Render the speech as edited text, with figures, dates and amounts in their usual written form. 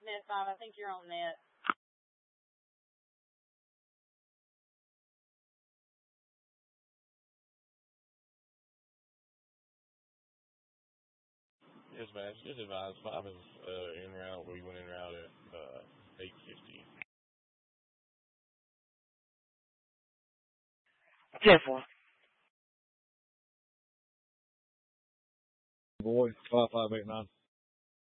Net 5, I think you're on net. Yes, man. Just advise 5 is en route. We went en route at 8:50. 10-4. Boy, 5589.